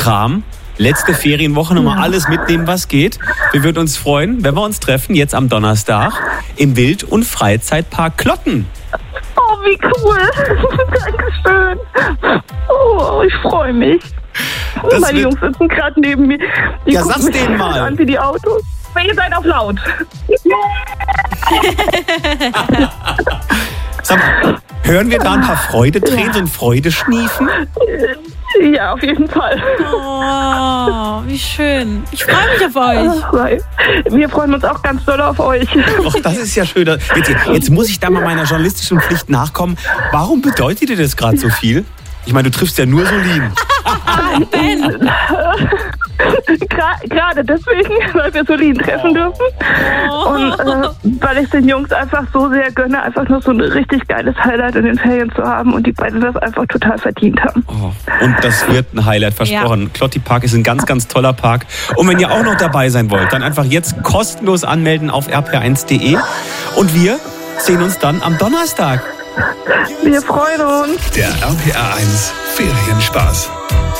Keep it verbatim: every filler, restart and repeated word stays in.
Kram. Letzte Ferienwoche, nochmal alles mitnehmen, was geht. Wir würden uns freuen, wenn wir uns treffen, jetzt am Donnerstag im Wild- und Freizeitpark Klotten. Oh, wie cool. Dankeschön. Oh, ich freue mich. Das Meine wird- Jungs sitzen gerade neben mir. Die Ja, gucken sag's mich denen mal. an wie die Autos. Ihr seid auf laut. Sag mal, hören wir da ein paar Freudetränen, so ein Freudeschniefen? Ja, auf jeden Fall. Oh, wie schön. Ich freue mich auf euch. Wir freuen uns auch ganz doll auf euch. Och, das ist ja schön. Jetzt, jetzt muss ich da mal meiner journalistischen Pflicht nachkommen. Warum bedeutet dir das gerade so viel? Ich meine, du triffst ja nur Solin. Ben. Gra- Gerade deswegen, weil wir Solin treffen dürfen. Und äh, weil ich den Jungs einfach so sehr gönne, einfach nur so ein richtig geiles Highlight in den Ferien zu haben und die beiden das einfach total verdient haben. Oh, und das wird ein Highlight, versprochen. Ja. Klotti Park ist ein ganz, ganz toller Park. Und wenn ihr auch noch dabei sein wollt, dann einfach jetzt kostenlos anmelden auf r p r eins punkt d e. Und wir sehen uns dann am Donnerstag. Wir freuen uns. Der R P R eins Ferienspaß.